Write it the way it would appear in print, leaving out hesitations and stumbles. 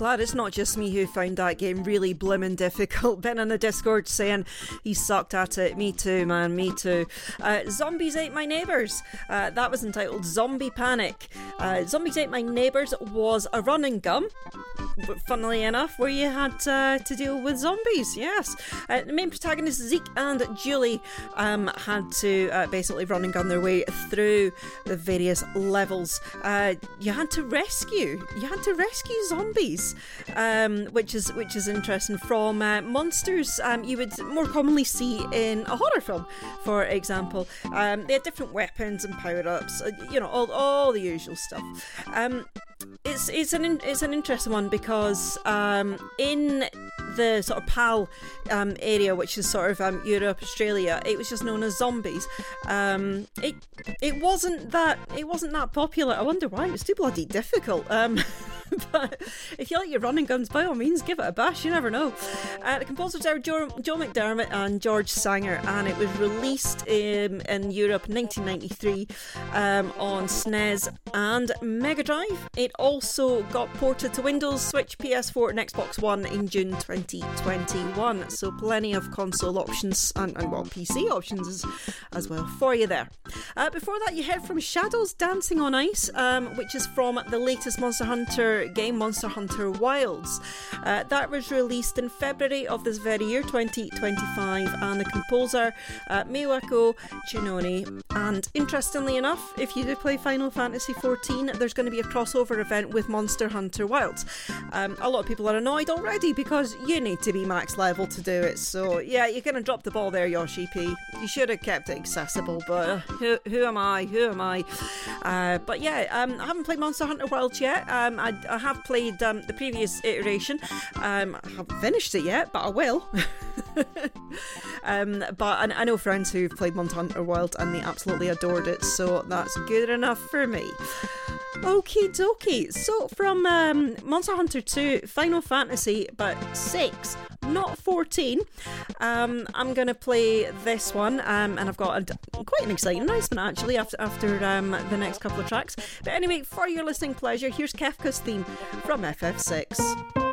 glad it's not just me who found that game really blimmin' difficult. Ben on the Discord saying he sucked at it. Me too, man, me too. Zombies Ate My Neighbours. That was entitled Zombie Panic. Zombies Ate My Neighbours was a run and gun, but funnily enough, where you had to deal with zombies, yes. The main protagonists, Zeke and Julie, had to basically run and gun their way through the various levels. You had to rescue zombies, which is interesting, from monsters you would more commonly see in a horror film, for example. They had different weapons and power-ups, all the usual stuff. It's an interesting one because in the sort of PAL area, which is sort of Europe, Australia, it was just known as zombies. It wasn't that popular. I wonder why. It was too bloody difficult. But if you like your running guns, by all means, give it a bash. You never know. The composers are Joe McDermott and George Sanger, and it was released in Europe in 1993 on SNES and Mega Drive. It also got ported to Windows, Switch, PS4 and Xbox One in June 2021. So plenty of console options and PC options as well for you there. Before that, you heard from Shadows Dancing on Ice, which is from the latest Monster Hunter game, Monster Hunter Wilds. That was released in February of this very year, 2025, and the composer, Miwako Chinoni. And interestingly enough, if you do play Final Fantasy XIV, there's going to be a crossover event with Monster Hunter Wilds. A lot of people are annoyed already because you need to be max level to do it. So yeah, you're going to drop the ball there, Yoshi P. You should have kept it accessible, but who am I? But yeah, I haven't played Monster Hunter Wilds yet. I have played the previous iteration. I haven't finished it yet, but I will. But I know friends who've played Monster Hunter World and they absolutely adored it, so that's good enough for me. Okie dokie. So from Monster Hunter 2, Final Fantasy, but 6, not 14. I'm going to play this one, and I've got quite an exciting announcement actually after the next couple of tracks. But anyway, for your listening pleasure, here's Kefka's theme from FF6.